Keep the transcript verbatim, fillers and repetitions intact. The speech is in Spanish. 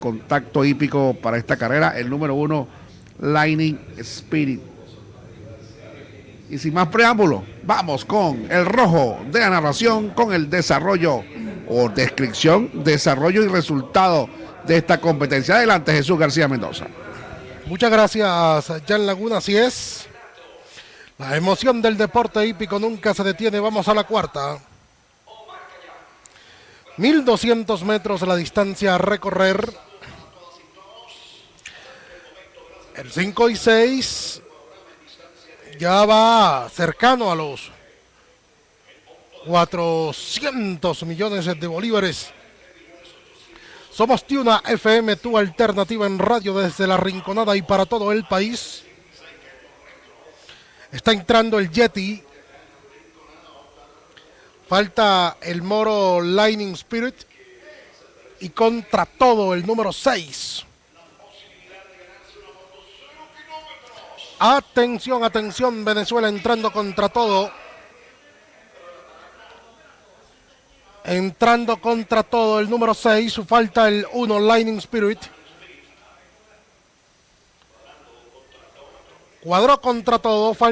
contacto hípico para esta carrera, el número uno, Lightning Spirit. Y sin más preámbulo, vamos con el rojo de la narración, con el desarrollo o descripción, desarrollo y resultado de esta competencia. Adelante, Jesús García Mendoza. Muchas gracias, Jan Laguna. Así es. La emoción del deporte hípico nunca se detiene. Vamos a la cuarta. mil doscientos metros la distancia a recorrer. El cinco y seis ya va cercano a los cuatrocientos millones de bolívares. Somos Tiuna F M, tu alternativa en radio desde La Rinconada y para todo el país. Está entrando el Yeti. Falta el Moro Lightning Spirit. Y contra todo el número seis. Atención, atención, Venezuela entrando contra todo. Entrando contra todo el número seis. Falta el uno Lightning Spirit. Cuadró contra todo. Falta